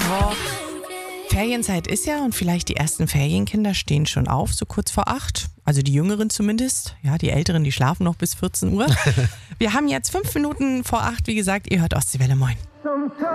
Ferienzeit ist ja und vielleicht die ersten Ferienkinder stehen schon auf, so kurz vor 8. Also die Jüngeren zumindest. Ja, die Älteren, die schlafen noch bis 14 Uhr. Wir haben jetzt 5 Minuten vor 8, wie gesagt. Ihr hört Ostseewelle, moin.